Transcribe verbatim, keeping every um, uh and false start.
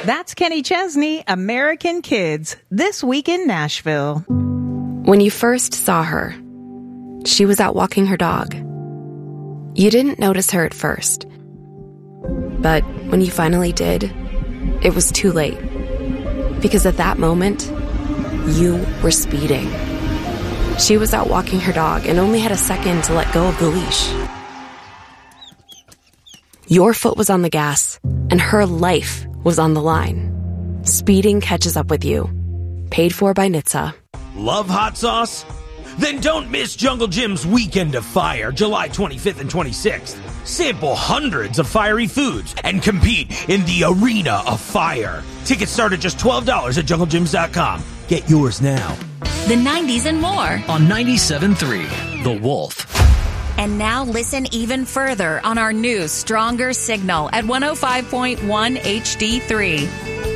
That's Kenny Chesney, American Kids, This Week in Nashville. When you first saw her, she was out walking her dog. You didn't notice her at first. But when you finally did, it was too late. Because at that moment, you were speeding. She was out walking her dog and only had a second to let go of the leash. Your foot was on the gas, and her life was on the line. Speeding catches up with you. Paid for by N H T S A. Love hot sauce? Then don't miss Jungle Jim's Weekend of Fire, July twenty-fifth and twenty-sixth. Sample hundreds of fiery foods and compete in the Arena of Fire. Tickets start at just twelve dollars at jungle gyms dot com. Get yours now. The nineties and more on ninety-seven point three The Wolf. And now listen even further on our new Stronger Signal at one oh five point one H D three.